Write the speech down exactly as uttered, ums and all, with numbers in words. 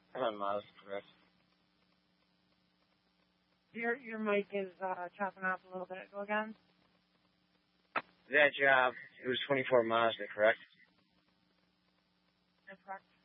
Uh, Mazda, correct. Your your mic is uh, chopping off a little bit. Go again. That job, it was twenty-four Mazda, correct? That's correct.